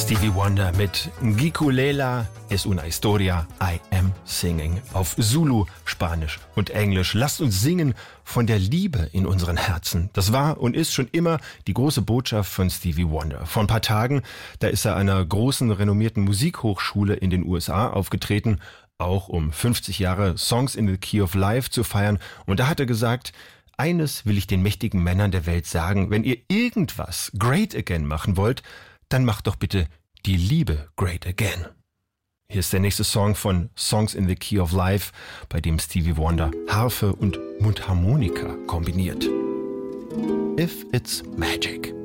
Stevie Wonder mit Gikulela es una historia, I am singing. Auf Zulu, Spanisch und Englisch. Lasst uns singen von der Liebe in unseren Herzen. Das war und ist schon immer die große Botschaft von Stevie Wonder. Vor ein paar Tagen, da ist er einer großen, renommierten Musikhochschule in den USA aufgetreten, auch um 50 Jahre Songs in the Key of Life zu feiern. Und da hat er gesagt: Eines will ich den mächtigen Männern der Welt sagen: Wenn ihr irgendwas great again machen wollt, dann macht doch bitte die Liebe great again. Hier ist der nächste Song von Songs in the Key of Life, bei dem Stevie Wonder Harfe und Mundharmonika kombiniert. If It's Magic.